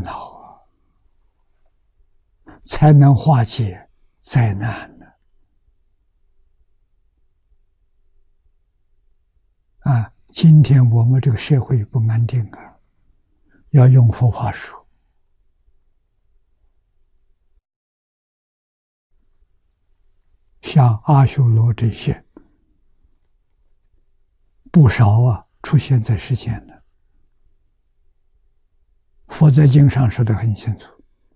恼啊，才能化解灾难呢。今天我们这个社会不安定啊，要用佛法术。像阿修罗这些不少啊，出现在世间了。佛在经上说得很清楚，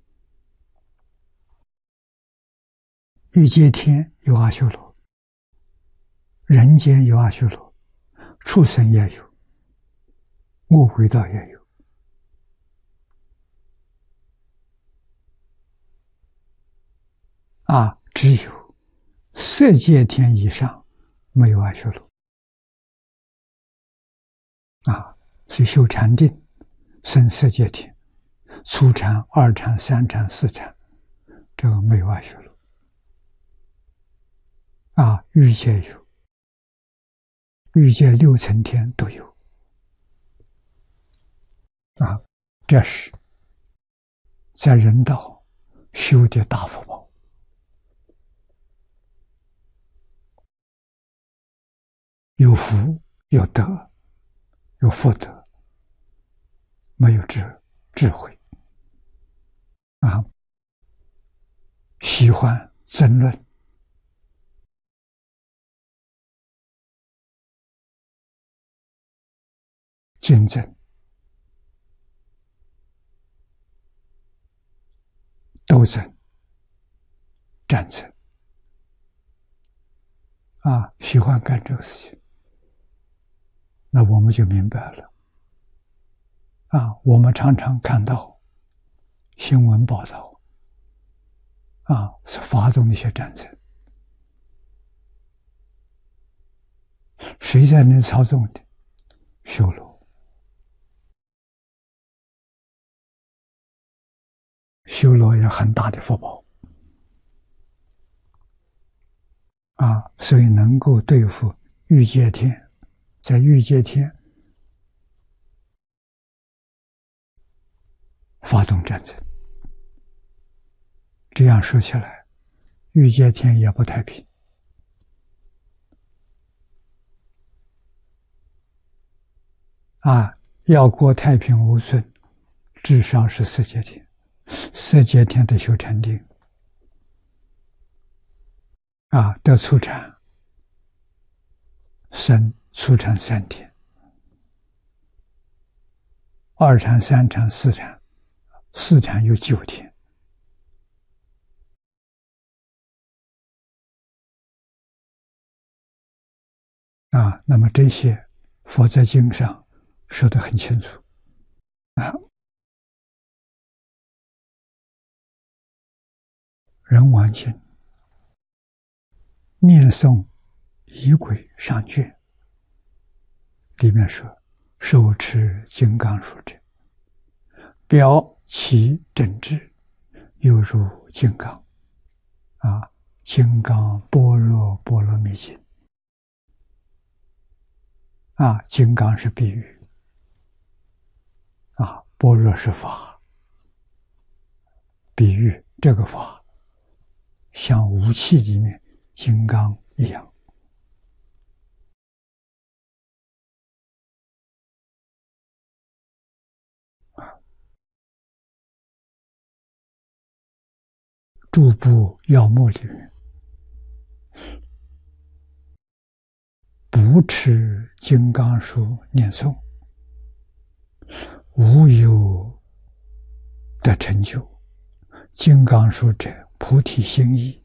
欲界天有阿修罗，人间有阿修罗，畜生也有，恶鬼道也有。只有色界天以上没有阿修罗。所以修禅定生色界天，初禅、二禅、三禅、四禅，这个没有阿修罗。欲界有，欲界六层天都有。这是在人道修的大福报。有福有德有福德，没有智慧喜欢争论，竞争，斗争，战争喜欢干这个事情，那我们就明白了我们常常看到新闻报道是发动一些战争，谁在那操纵的？修罗。修罗有很大的福报所以能够对付欲界天，在欲界天发动战争。这样说起来，欲界天也不太平要过太平无损，至少是色界天。色界天的修禅定得初禅，生初禅3天，二禅、三禅、四禅，四禅有9天。那么这些佛在经上说得很清楚人王经念诵仪轨上卷里面说，手持金刚杵者，表其正智，犹如金刚金刚般若波罗蜜经金刚是比喻般若是法，比喻这个法像武器里面金刚一样诸部要目里面，不持金刚书念诵，无有的成就。金刚书者，菩提心意，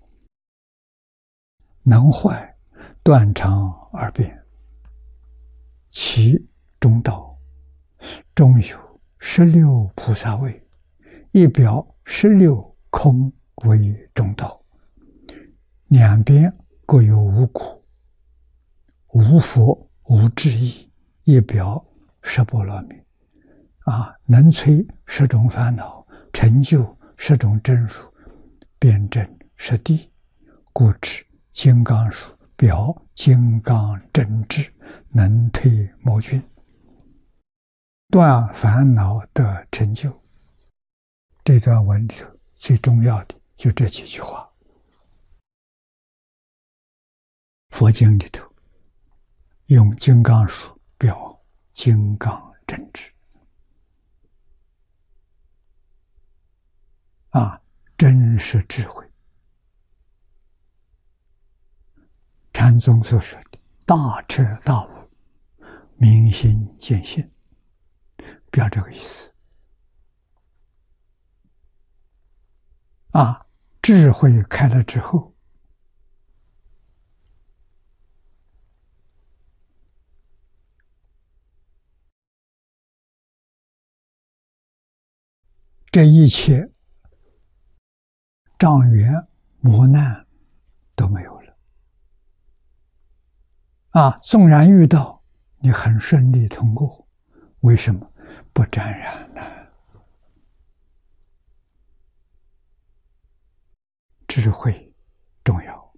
能坏断常而变，其中道中有16菩萨位，一表16空为中道，两边各有5苦，无佛无智义，一表10波罗蜜能摧10种烦恼，成就10种真如，辩证10谛，故知金刚术表金刚真智，能退魔君，断烦恼得成就。 这段文里头最重要的就这几句话。佛经里头用金刚术表金刚真智，真实智慧。禅宗所说的大彻大悟，明心见性，表这个意思。智慧开了之后，这一切障缘磨难都没有了。纵然遇到，你很顺利通过，为什么？不沾染呢？智慧重要，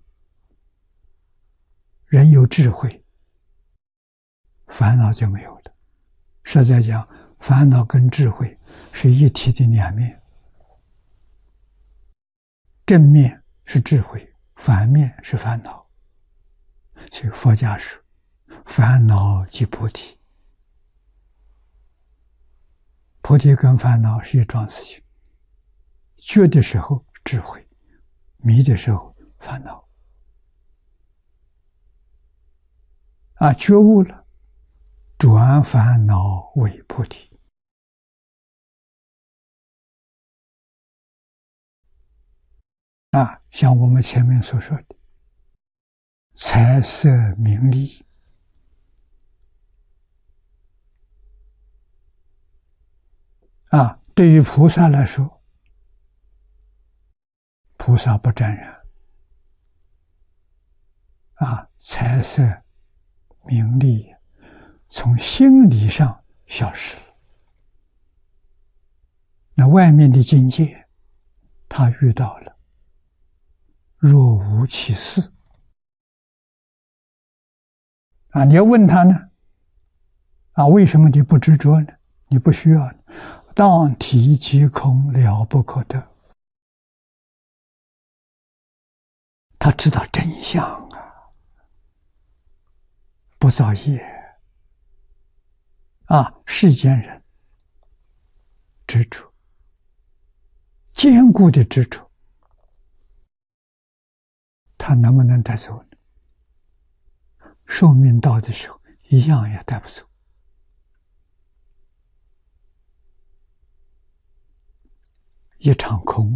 人有智慧，烦恼就没有了。实在讲，烦恼跟智慧是一体的两面，正面是智慧，反面是烦恼。所以佛家说，烦恼即菩提，菩提跟烦恼是一桩事情。觉的时候智慧，迷的时候烦恼。觉悟了，转烦恼为菩提。像我们前面所说的财色名利，对于菩萨来说，菩萨不沾染。财色名利从心理上消失了。那外面的境界，他遇到了，若无其事。你要问他呢，为什么你不执着呢？你不需要呢？当体即空，了不可得。他知道真相不造业。世间人执着，坚固的执着，他能不能带走呢？寿命到的时候，一样也带不走。一场空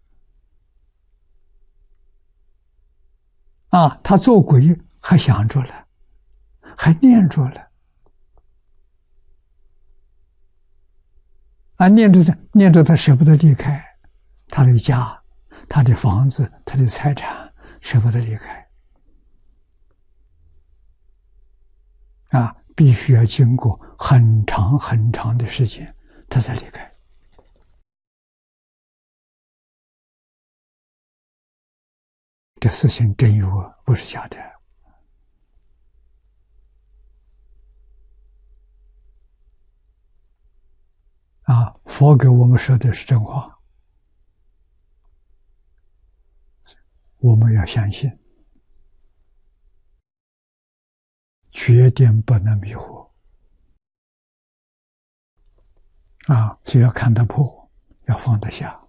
他做鬼还想着了，还念着了。念着他舍不得离开他的家，他的房子，他的财产，舍不得离开。必须要经过很长很长的时间，他才离开。这事情真有不是假的。佛给我们说的是真话，我们要相信，决定不能迷惑。所以要看得破，要放得下。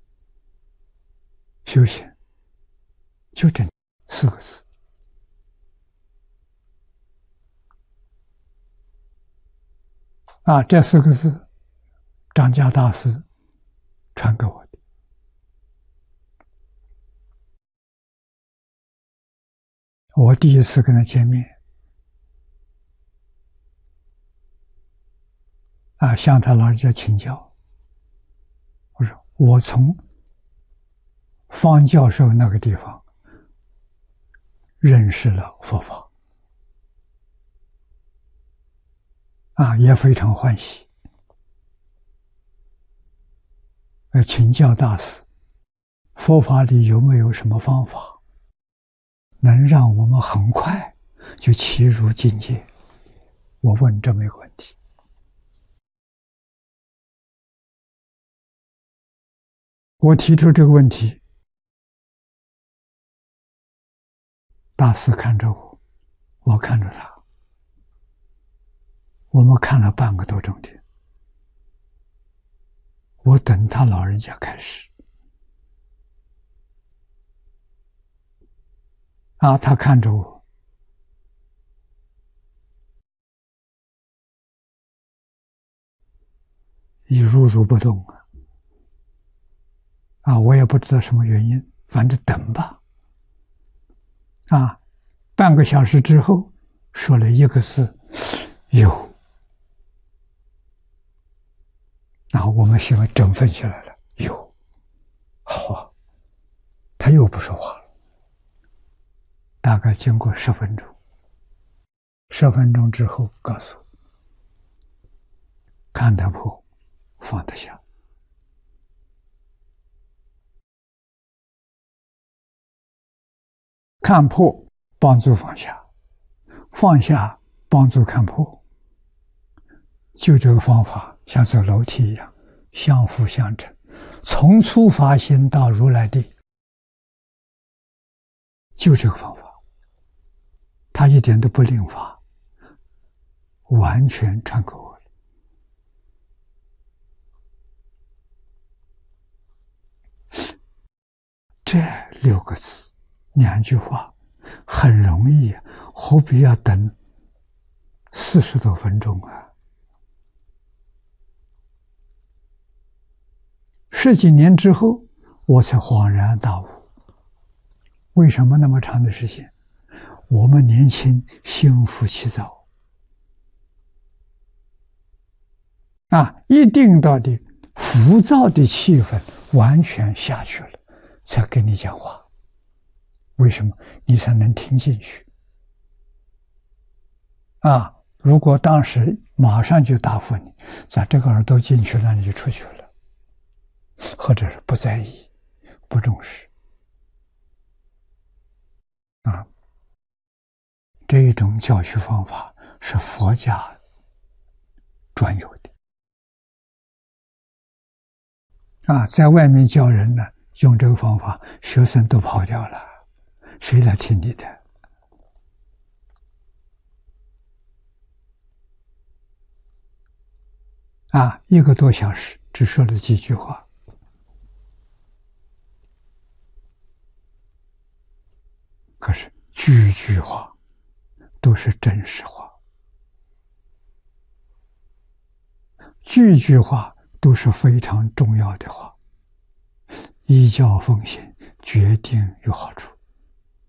修行就这4个字。这4个字，张家大师传给我的。我第一次跟他见面，向他老人家请教。我说我从方教授那个地方认识了佛法，也非常欢喜。请教大师，佛法里有没有什么方法能让我们很快就契入境界？我问这么一个问题。 我提出这个问题，大师看着我，我看着他，我们看了半个多钟头。我等他老人家开始，他看着我，如不动我也不知道什么原因，反正等吧。半个小时之后，说了一个字：有。然后我们心里振奋起来了，有。好，他又不说话了。大概经过10分钟，10分钟之后告诉我，看得破，放得下。看破帮助放下，放下帮助看破。就这个方法，像走楼梯一样，相辅相成，从初发心到如来地，就这个方法，他一点都不另发，完全传给我了。这6个字，2句话，很容易何必要等40多分钟10几年之后，我才恍然大悟，为什么那么长的时间？我们年轻心浮气躁一定到底浮躁的气氛完全下去了，才跟你讲话。为什么？你才能听进去如果当时马上就答复你，在这个耳朵进去了，你就出去了，或者是不在意、不重视这一种教学方法是佛家专有的在外面教人呢，用这个方法，学生都跑掉了，谁来听你的？1个多小时只说了几句话，可是句句话都是真实话，句句话都是非常重要的话，依教奉行，决定有好处。